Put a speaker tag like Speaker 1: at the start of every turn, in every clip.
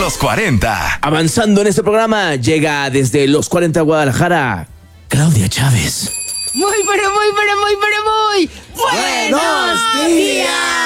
Speaker 1: los 40.
Speaker 2: Avanzando en este programa, llega desde los 40 Guadalajara, Claudia Chávez.
Speaker 3: Muy buenos días.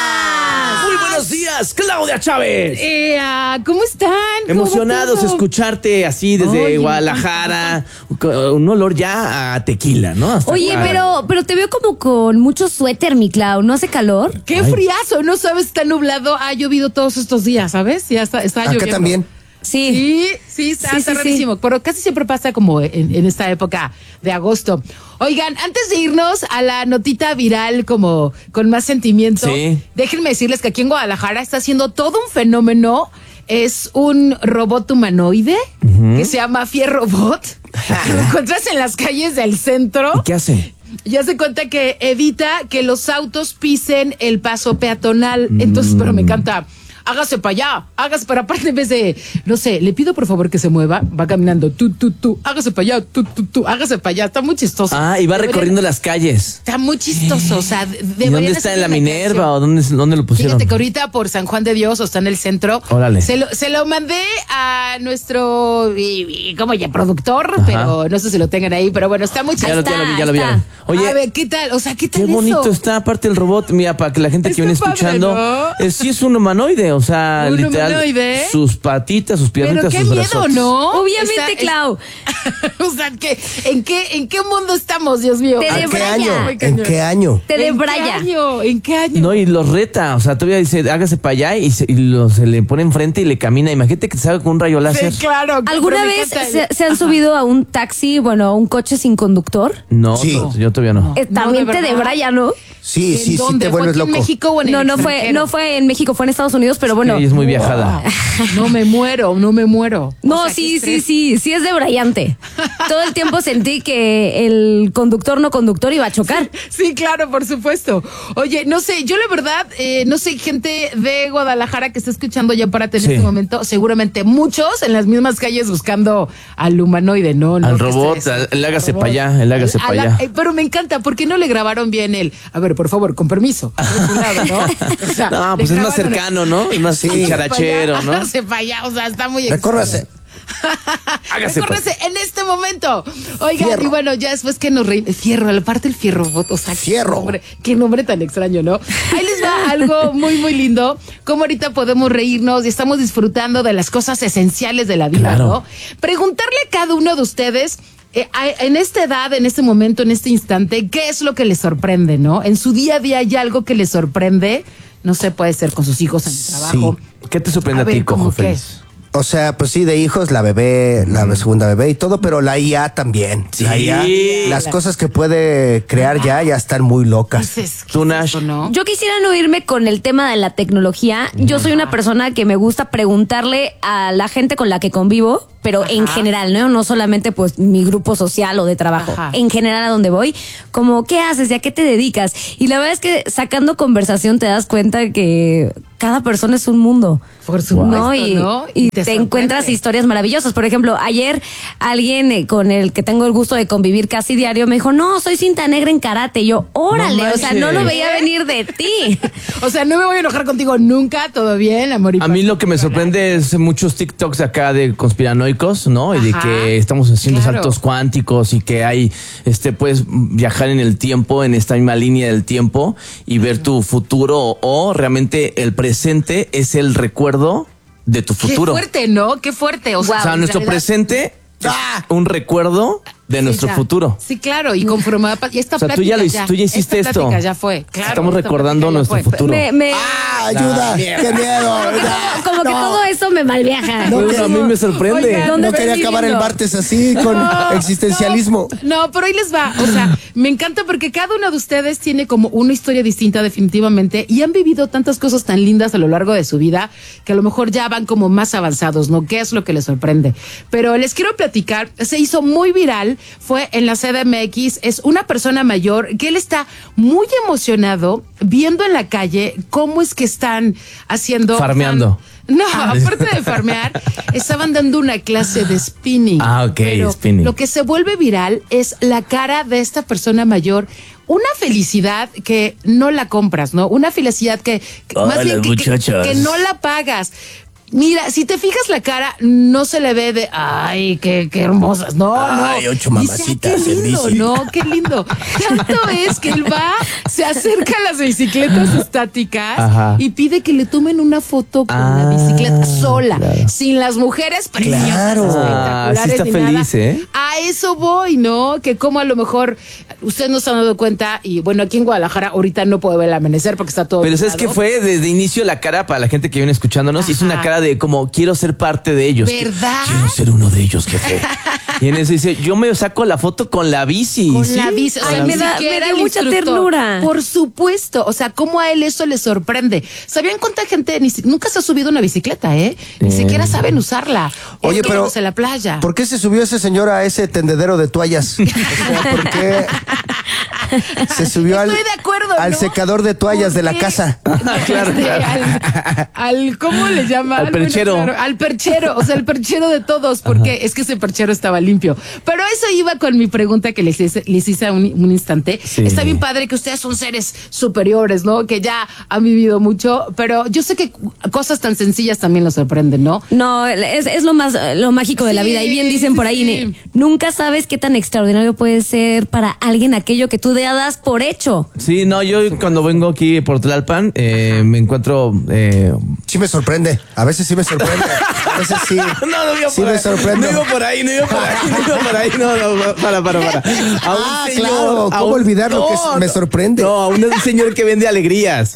Speaker 2: Muy buenos días, Claudia Chávez.
Speaker 3: ¿Cómo están?
Speaker 2: Emocionados
Speaker 3: ¿Cómo va todo?
Speaker 2: escucharte así desde
Speaker 3: Oye,
Speaker 2: Guadalajara. Un olor ya a tequila, ¿no? Hasta
Speaker 4: Oye, pero te veo como con mucho suéter, mi Clau. ¿No hace calor?
Speaker 3: Qué friazo, no sabes, está nublado, ha llovido todos estos días, ¿sabes? Ya está lloviendo.
Speaker 5: Acá también.
Speaker 4: Sí.
Speaker 3: Sí, está rarísimo, pero casi siempre pasa como en esta época de agosto. Oigan, antes de irnos a la notita viral como con más sentimiento,
Speaker 2: Sí.
Speaker 3: déjenme decirles que aquí en Guadalajara está haciendo todo un fenómeno. Es un robot humanoide que se llama Fierrobot. Lo encuentras en las calles del centro.
Speaker 2: ¿Y qué hace?
Speaker 3: Ya se cuenta que evita que los autos pisen el paso peatonal. Entonces, pero me encanta. Hágase para allá, hágase para aparte en vez de, no sé, le pido por favor que se mueva, va caminando, tú, hágase para allá, tú, hágase para allá, está muy chistoso.
Speaker 2: Ah, y va recorriendo las calles.
Speaker 3: Está muy chistoso, o sea,
Speaker 2: ¿Y dónde está? ¿En la Minerva o dónde lo pusieron?
Speaker 3: Fíjate que ahorita por San Juan de Dios, o está en el centro.
Speaker 2: Órale.
Speaker 3: Se lo mandé a nuestro, como ya, productor, pero no sé si lo tengan ahí, pero bueno, está muy chistoso.
Speaker 2: Ya lo vieron. Oye,
Speaker 3: a ver, ¿qué tal? O sea, ¿qué tal
Speaker 2: qué bonito
Speaker 3: eso?
Speaker 2: está, aparte el robot, mira, para que la gente que
Speaker 3: Está
Speaker 2: viene
Speaker 3: padre,
Speaker 2: escuchando,
Speaker 3: ¿no?
Speaker 2: sí es un humanoide, o sea,
Speaker 3: ¿Un
Speaker 2: literal,
Speaker 3: humanoide?
Speaker 2: sus patitas, sus piernitas,
Speaker 3: Pero qué
Speaker 2: sus
Speaker 3: miedo,
Speaker 2: brazotes.
Speaker 3: ¿no?
Speaker 4: Obviamente, Clau.
Speaker 3: O sea, ¿en qué mundo estamos, Dios mío?
Speaker 4: Te
Speaker 5: ¿En qué
Speaker 4: debraya.
Speaker 5: año?
Speaker 3: Muy cañón.
Speaker 5: ¿En qué año?
Speaker 4: Te
Speaker 3: ¿En qué
Speaker 4: debraya.
Speaker 3: año? ¿En qué año?
Speaker 2: No, y los reta, o sea, todavía dice, hágase para allá y se le pone enfrente y le camina. Imagínate que te salga con un rayo láser.
Speaker 3: Sí, claro.
Speaker 4: ¿Alguna
Speaker 3: pero me
Speaker 4: vez
Speaker 3: encanta
Speaker 4: se han subido a un taxi, bueno, a un coche sin conductor?
Speaker 2: No,
Speaker 5: Sí.
Speaker 2: yo todavía no.
Speaker 4: También
Speaker 3: de
Speaker 4: te
Speaker 3: verdad.
Speaker 4: debraya, ¿no?
Speaker 5: Sí, sí,
Speaker 3: ¿Dónde?
Speaker 5: te
Speaker 3: ¿Fue
Speaker 5: vuelves
Speaker 3: aquí en
Speaker 5: loco.
Speaker 3: México o en el
Speaker 4: No
Speaker 3: extranjero?
Speaker 4: fue en México, fue en Estados Unidos, pero bueno.
Speaker 2: Ella es muy viajada.
Speaker 3: No me muero.
Speaker 4: No,
Speaker 3: O sea,
Speaker 4: sí
Speaker 3: qué
Speaker 4: sí es debrayante. Todo el tiempo sentí que el conductor no conductor iba a chocar.
Speaker 3: Sí, claro, por supuesto. Oye, no sé, yo la verdad, no sé, gente de Guadalajara que está escuchando ya Párate en
Speaker 2: Sí.
Speaker 3: este momento, seguramente muchos en las mismas calles buscando al humanoide, ¿no?
Speaker 2: Al
Speaker 3: ¿Qué
Speaker 2: robot,
Speaker 3: es eso?
Speaker 2: el hágase
Speaker 3: Al
Speaker 2: para
Speaker 3: robot.
Speaker 2: allá, el hágase para allá.
Speaker 3: Pero me encanta, ¿por qué no le grabaron bien él? A ver, por favor, con permiso. Por su lado, ¿no? O sea,
Speaker 2: No,
Speaker 3: le
Speaker 2: pues es más
Speaker 3: grabaron-
Speaker 2: cercano, ¿no? Es más charachero, ¿no?
Speaker 3: Hágase para allá, o sea, está muy
Speaker 5: Recórrase.
Speaker 2: Hágase
Speaker 3: Recórrese en este momento. Oigan,
Speaker 5: Fierro.
Speaker 3: y bueno, ya después que nos reímos. Fierro, aparte el fierro, o sea,
Speaker 5: Fierro.
Speaker 3: qué nombre tan extraño, ¿no? Ahí les va algo muy lindo. Cómo ahorita podemos reírnos y estamos disfrutando de las cosas esenciales de la vida,
Speaker 2: Claro.
Speaker 3: ¿no? Preguntarle a cada uno de ustedes. En esta edad, en este momento, en este instante, ¿qué es lo que les sorprende, no? En su día a día hay algo que les sorprende. No sé, puede ser con sus hijos en el trabajo.
Speaker 2: ¿Qué te sorprende
Speaker 3: A
Speaker 2: a ti,
Speaker 3: ver,
Speaker 2: Cojo
Speaker 3: ¿cómo qué?
Speaker 2: Feliz?
Speaker 5: O sea, pues sí, de hijos, la bebé, la segunda bebé y todo, pero la IA también.
Speaker 2: Sí.
Speaker 5: La IA, las cosas que puede crear ya están muy locas.
Speaker 3: Dices, ¿qué
Speaker 2: Tú,
Speaker 3: es
Speaker 2: Nash.
Speaker 3: eso, no?
Speaker 4: Yo quisiera no irme con el tema de la tecnología. Yo soy una persona que me gusta preguntarle a la gente con la que convivo, pero en general, ¿no? No solamente pues mi grupo social o de trabajo,
Speaker 3: Ajá.
Speaker 4: en general a donde voy, como ¿qué haces? ¿Y a qué te dedicas? Y la verdad es que sacando conversación te das cuenta que cada persona es un mundo.
Speaker 3: Por supuesto,
Speaker 4: ¿no? Y te
Speaker 3: sorprende.
Speaker 4: encuentras historias maravillosas. Por ejemplo, ayer alguien con el que tengo el gusto de convivir casi diario me dijo, no, soy cinta negra en karate. Y yo, órale,
Speaker 2: No
Speaker 4: o sea, no lo
Speaker 2: manches.
Speaker 4: veía venir de ti.
Speaker 3: O sea, no me voy a enojar contigo nunca, todo bien, amor y
Speaker 2: A mí
Speaker 3: paz.
Speaker 2: lo que me sorprende es muchos TikToks acá de conspiranoicos, ¿no? Y de
Speaker 3: Ajá.
Speaker 2: que estamos haciendo
Speaker 3: Claro.
Speaker 2: saltos cuánticos y que hay, puedes viajar en el tiempo, en esta misma línea del tiempo y ver tu futuro o realmente el presente es el recuerdo de tu futuro.
Speaker 3: Qué fuerte, ¿no? Qué fuerte. O sea,
Speaker 2: O sea,
Speaker 3: en
Speaker 2: nuestro
Speaker 3: realidad-
Speaker 2: presente es un recuerdo de nuestro
Speaker 3: ya.
Speaker 2: futuro.
Speaker 3: Sí, claro, y conforme y esta
Speaker 2: O sea, tú ya
Speaker 3: plática
Speaker 2: tú ya hiciste
Speaker 3: esta
Speaker 2: esto.
Speaker 3: plática ya fue. Claro,
Speaker 2: Estamos
Speaker 3: esta
Speaker 2: recordando
Speaker 3: plática ya
Speaker 2: nuestro
Speaker 3: fue.
Speaker 2: futuro.
Speaker 5: ¡Ah, ayuda! ¡Qué miedo! Ya.
Speaker 4: Como que todo eso me malviaja.
Speaker 5: No,
Speaker 2: Bueno, a mí me sorprende.
Speaker 3: Oigan,
Speaker 4: ¿Dónde
Speaker 5: No
Speaker 4: estoy
Speaker 5: quería acabar el
Speaker 4: viviendo?
Speaker 5: martes así con existencialismo.
Speaker 3: No, pero ahí les va. O sea, me encanta porque cada uno de ustedes tiene como una historia distinta definitivamente y han vivido tantas cosas tan lindas a lo largo de su vida que a lo mejor ya van como más avanzados, ¿no? ¿Qué es lo que les sorprende? Pero les quiero platicar, se hizo muy viral, fue en la CDMX, es una persona mayor que él está muy emocionado viendo en la calle cómo es que están haciendo...
Speaker 2: Farmeando.
Speaker 3: No, aparte de farmear, estaban dando una clase de spinning.
Speaker 2: Ah, ok,
Speaker 3: Pero
Speaker 2: spinning.
Speaker 3: Lo que se vuelve viral es la cara de esta persona mayor. Una felicidad que no la compras, ¿no? Una felicidad que
Speaker 2: Hola,
Speaker 3: más bien
Speaker 2: muchachos.
Speaker 3: que no la pagas. Mira, si te fijas la cara, no se le ve de, ay, qué hermosas. No,
Speaker 5: Ay,
Speaker 3: no.
Speaker 5: 8 mamacitas
Speaker 3: Dice, "Ay, qué
Speaker 5: en
Speaker 3: lindo,
Speaker 5: bici".
Speaker 3: no, qué lindo. Tanto es que él va, se acerca a las bicicletas estáticas
Speaker 2: Ajá.
Speaker 3: y pide que le tomen una foto con la bicicleta sola, sin las mujeres preciosas,
Speaker 5: Claro.
Speaker 3: espectaculares,
Speaker 2: Sí está
Speaker 3: ni
Speaker 2: feliz,
Speaker 3: nada.
Speaker 2: ¿eh?
Speaker 3: A eso voy, ¿no? Que como a lo mejor ustedes no se han dado cuenta, y bueno, aquí en Guadalajara ahorita no puedo ver el amanecer porque está todo
Speaker 2: Pero ¿sabes
Speaker 3: nublado.
Speaker 2: qué fue? Desde inicio la cara, para la gente que viene escuchándonos, hizo una cara de como, quiero ser parte de ellos.
Speaker 3: ¿Verdad?
Speaker 2: Quiero ser uno de ellos, jefe. Y en eso dice, yo me saco la foto con la bici.
Speaker 3: Con
Speaker 2: ¿sí?
Speaker 3: la bici. O sea,
Speaker 4: Ay,
Speaker 3: ni
Speaker 4: me da
Speaker 3: siquiera
Speaker 4: mucha
Speaker 3: el instructor.
Speaker 4: ternura.
Speaker 3: Por supuesto. O sea, cómo a él eso le sorprende. ¿Sabían cuánta gente nunca se ha subido a una bicicleta, Ni siquiera saben usarla.
Speaker 5: Oye, pero
Speaker 3: en la playa.
Speaker 5: ¿por qué se subió ese señor a ese tendedero de toallas? O sea, ¿por qué se subió
Speaker 3: Estoy de acuerdo,
Speaker 5: al
Speaker 3: ¿no?
Speaker 5: secador de toallas de la
Speaker 3: ¿Por qué?
Speaker 5: casa?
Speaker 2: Claro,
Speaker 3: Al ¿cómo le llaman?
Speaker 2: Al perchero.
Speaker 3: Bueno, claro, al perchero, o sea, el perchero de todos, porque es que ese perchero estaba limpio. Pero eso iba con mi pregunta que les hice un instante.
Speaker 2: Sí.
Speaker 3: Está bien padre que ustedes son seres superiores, ¿no? Que ya han vivido mucho, pero yo sé que cosas tan sencillas también los sorprenden, ¿no?
Speaker 4: No, es lo mágico de la
Speaker 3: Sí,
Speaker 4: vida. Y bien dicen por ahí,
Speaker 3: sí.
Speaker 4: nunca sabes qué tan extraordinario puede ser para alguien aquello que tú das por hecho.
Speaker 2: Sí, no, yo cuando vengo aquí por Tlalpan, me encuentro...
Speaker 5: Sí me sorprende. A veces sí me sorprende. A veces sí.
Speaker 2: No iba
Speaker 5: Sí
Speaker 2: por
Speaker 5: me
Speaker 2: ahí.
Speaker 5: sorprendo.
Speaker 2: No iba por ahí. No, para. A un
Speaker 5: claro. ¿Cómo olvidarlo que me sorprende?
Speaker 2: No, a un señor que vende alegrías.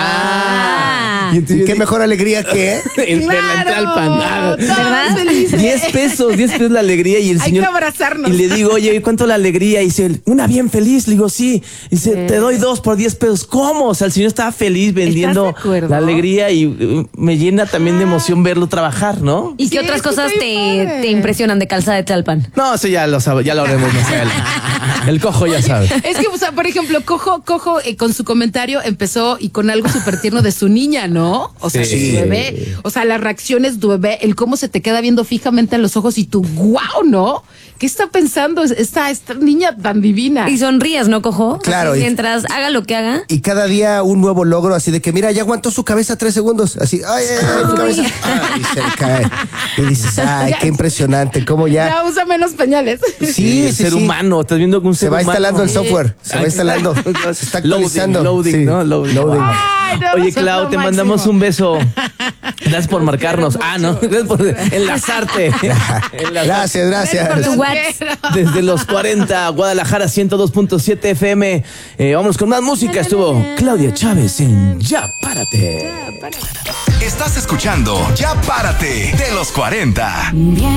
Speaker 5: Ah.
Speaker 2: Y entonces
Speaker 5: ¿Y qué mejor alegría que?
Speaker 2: en la Tlalpan.
Speaker 3: ¿Verdad?
Speaker 2: 10 pesos la alegría y el
Speaker 3: Hay
Speaker 2: señor.
Speaker 3: que abrazarnos.
Speaker 2: Y le digo, oye, ¿cuánto la alegría? Y dice, él, una bien feliz. Le digo, sí. Y dice, te doy 2 por 10 pesos. ¿Cómo? O sea, el señor estaba feliz vendiendo
Speaker 3: ¿Estás de acuerdo?
Speaker 2: la alegría y me llena también de emoción verlo trabajar, ¿no?
Speaker 4: ¿Y qué
Speaker 3: Sí,
Speaker 4: otras
Speaker 3: es que
Speaker 4: cosas
Speaker 3: está bien padre.
Speaker 4: te impresionan de Calzada de Tlalpan?
Speaker 2: No, eso ya lo sabe, ya lo haremos, no sé. El cojo ya sabe.
Speaker 3: Es que, o sea, por ejemplo, Cojo con su comentario empezó y con algo súper tierno de su niña, ¿no? O sea,
Speaker 2: Sí.
Speaker 3: de su bebé. O sea, las reacciones de tu bebé, el cómo se te queda viendo fijamente en los ojos y tú, wow, ¿no? ¿Qué está pensando esta niña tan divina?
Speaker 4: Y sonrías, ¿no, Cojo?
Speaker 5: Claro,
Speaker 4: Así,
Speaker 5: y-
Speaker 4: mientras haga lo que haga.
Speaker 5: Y cada día un nuevo logro, así de que, mira, ya aguantó su cabeza 3 segundos. Así, ay, mi cabeza. Ay, y se le cae. Y dices, ay, qué impresionante. ¿Cómo ya?
Speaker 3: Ya usa menos pañales.
Speaker 5: Sí,
Speaker 2: el ser humano, estás viendo que un
Speaker 5: Se
Speaker 2: ser
Speaker 5: va
Speaker 2: humano.
Speaker 5: instalando el software. Se va instalando. Se está actualizando.
Speaker 2: Loading,
Speaker 5: Sí.
Speaker 2: ¿no? Loading.
Speaker 3: Ay, no,
Speaker 2: Oye,
Speaker 3: son
Speaker 2: Clau,
Speaker 3: lo
Speaker 2: te
Speaker 3: máximo.
Speaker 2: mandamos un beso. Gracias por marcarnos.
Speaker 3: quiero mucho.
Speaker 2: Gracias por enlazarte.
Speaker 5: Gracias, gracias.
Speaker 4: Tu
Speaker 3: Los
Speaker 4: WhatsApp.
Speaker 3: quiero.
Speaker 2: Desde los 40, Guadalajara 102.7 FM. Vámonos con más música. Estuvo Claudia Chávez en Ya Párate.
Speaker 1: Estás escuchando Ya Párate de los 40.
Speaker 6: Bien